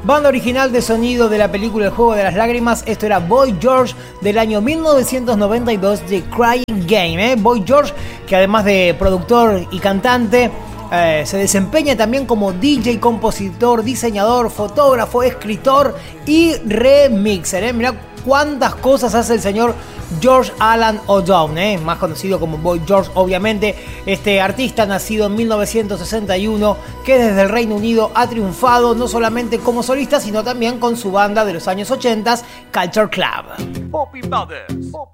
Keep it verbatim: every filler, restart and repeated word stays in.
Banda original de sonido de la película El Juego de las Lágrimas. Esto era Boy George del año mil novecientos noventa y dos de Crying Game. ¿eh? Boy George, que además de productor y cantante, eh, se desempeña también como D J, compositor, diseñador, fotógrafo, escritor y remixer. ¿eh? Mirá cuántas cosas hace el señor George Alan O'Dowd, ¿eh? más conocido como Boy George, obviamente. Este artista nacido en mil novecientos sesenta y uno, que desde el Reino Unido ha triunfado no solamente como solista, sino también con su banda de los años ochenta, Culture Club.